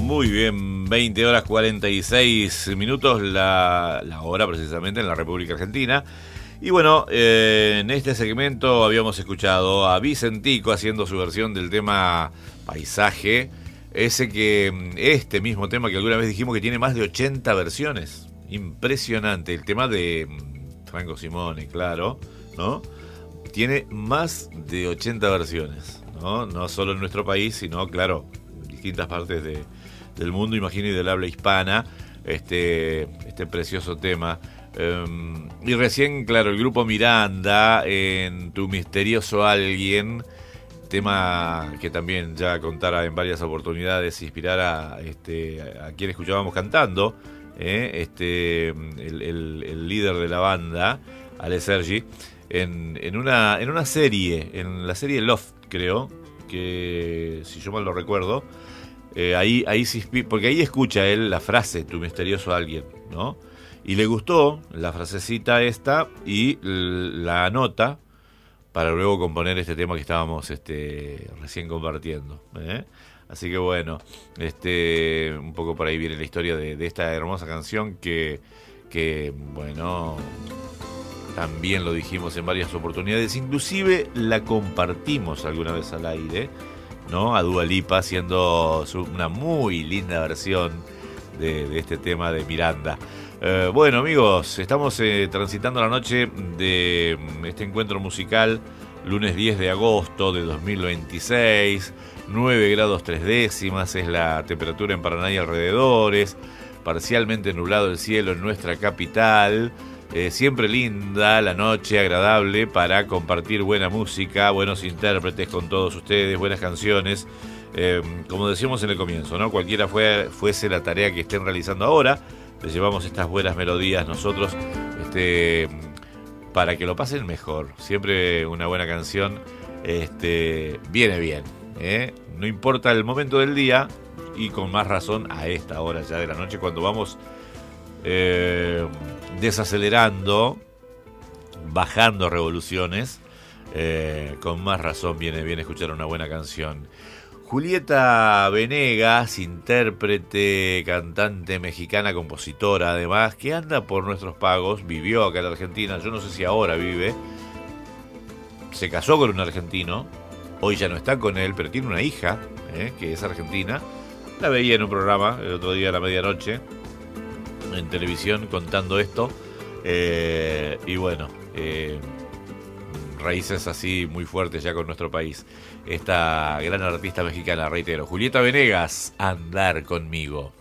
Muy bien, 20 horas 46 minutos, la hora precisamente en la República Argentina. Y bueno, en este segmento habíamos escuchado a Vicentico haciendo su versión del tema Paisaje. Este mismo tema que alguna vez dijimos que tiene más de 80 versiones. Impresionante. El tema de Franco Simone, claro, ¿no? Tiene más de 80 versiones, ¿no? No solo en nuestro país, sino, claro, en distintas partes del mundo, imagino, y del habla hispana, este precioso tema. Y recién, claro, el grupo Miranda, en Tu Misterioso Alguien, tema que también ya contara en varias oportunidades, inspirara a quien escuchábamos cantando, el líder de la banda, Ale Sergi, en una serie, en la serie Loft, creo, que si yo mal lo recuerdo, ahí se inspira, porque ahí escucha él la frase Tu Misterioso Alguien, ¿no? Y le gustó la frasecita esta y la anota para luego componer este tema que estábamos recién compartiendo, ¿eh? Así que bueno, un poco por ahí viene la historia de esta hermosa canción que bueno, también lo dijimos en varias oportunidades, inclusive la compartimos alguna vez al aire, ¿no? A Dua Lipa haciendo una muy linda versión de este tema de Miranda. Bueno, amigos, estamos transitando la noche de este encuentro musical, lunes 10 de agosto de 2026, 9 grados 3 décimas es la temperatura en Paraná y alrededores, parcialmente nublado el cielo en nuestra capital. Siempre linda la noche, agradable para compartir buena música, buenos intérpretes con todos ustedes, buenas canciones. Como decíamos en el comienzo, ¿no? Cualquiera fuese la tarea que estén realizando ahora, les llevamos estas buenas melodías nosotros para que lo pasen mejor. Siempre una buena canción viene bien, no importa el momento del día, y con más razón a esta hora ya de la noche, cuando vamos desacelerando, bajando revoluciones, con más razón viene bien escuchar una buena canción. Julieta Venegas, intérprete, cantante mexicana, compositora además, que anda por nuestros pagos, vivió acá en la Argentina, yo no sé si ahora vive, se casó con un argentino, hoy ya no está con él, pero tiene una hija, que es argentina. La veía en un programa el otro día a la medianoche, en televisión, contando esto, y bueno, raíces así muy fuertes ya con nuestro país. Esta gran artista mexicana, reitero, Julieta Venegas, Andar Conmigo.